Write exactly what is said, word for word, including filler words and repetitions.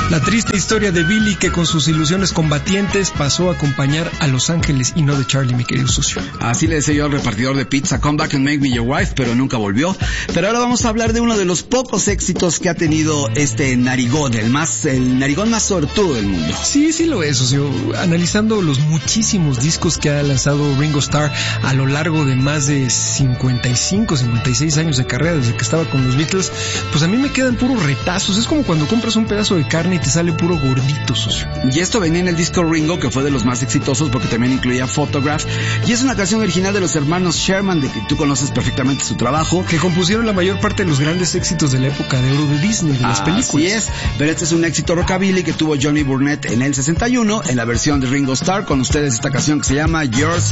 La triste historia de Billy, que con sus ilusiones combatientes pasó a acompañar a Los Ángeles y no de Charlie, mi querido socio. Así le decía yo al repartidor de pizza, come back and make me your wife, pero nunca volvió. Pero ahora vamos a hablar de uno de los pocos éxitos que ha tenido este narigón, el más, el narigón más sortudo del mundo. Sí, sí lo es, socio. Analizando los muchísimos discos que ha lanzado Ringo Starr a lo largo de más de cincuenta y cinco, cincuenta y seis años de carrera, desde que estaba con los Beatles, pues a mí me quedan puros retazos. Es como cuando compras un pedazo de carne y te sale puro gordito, socio. Y esto venía en el disco Ringo, que fue de los más exitosos porque también incluía Photograph, y es una canción original de los hermanos Sherman, de que tú conoces perfectamente su trabajo, que compusieron la mayor parte de los grandes éxitos de la época de oro de Disney, de las películas. Así es, pero este es un éxito rockabilly que tuvo Johnny Burnett en el sesenta y uno, en la versión de Ringo Starr. Con ustedes esta canción que se llama Yours